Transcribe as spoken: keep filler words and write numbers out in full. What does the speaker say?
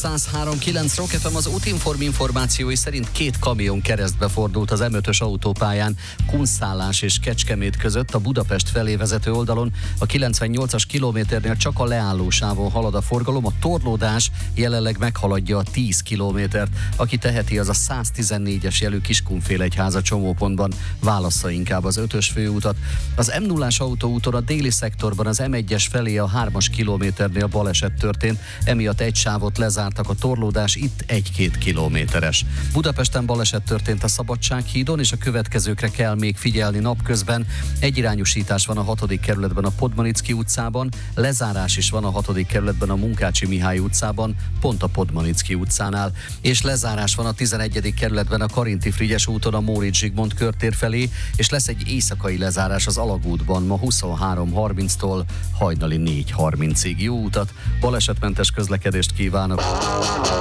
száz három kilenc Rock ef em. Az Útinform információi szerint két kamion keresztbe fordult az em ötös autópályán Kunszálás és Kecskemét között a Budapest felé vezető oldalon. A kilencvennyolcas kilométernél csak a leállósávon halad a forgalom, a torlódás jelenleg meghaladja a tíz kilométert. Aki teheti, az a száztizennégyes jelű Kiskunfélegyháza csomópontban válassza inkább az ötös főutat. Az em nullás autóúton a déli szektorban az em egyes felé a hármas kilométernél baleset történt, emiatt egy sávot lezártak, a torlódás itt egy-két kilométeres. Budapesten baleset történt a Szabadsághídon, és a következőkre kell még figyelni napközben. Egyirányosítás van a hatodik kerületben a Podmanicki utcában, lezárás is van a hatodik kerületben a Munkácsi Mihály utcában, pont a Podmanicki utcánál, és lezárás van a tizenegyedik kerületben a Karinti-Frigyes úton a Móricz Zsigmond körtér felé, és lesz egy éjszakai lezárás az Alagútban ma huszonhárom harminctól hajnali négy harmincig. Jó utat, balesetmentes közlekedést kívánok!